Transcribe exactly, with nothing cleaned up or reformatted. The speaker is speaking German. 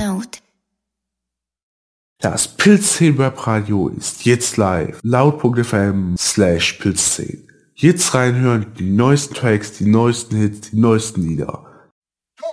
Note. Das Pilzzehn Webradio ist jetzt live. Laut.fm slash Pilzzehn. Jetzt reinhören, die neuesten Tracks, die neuesten Hits, die neuesten Lieder.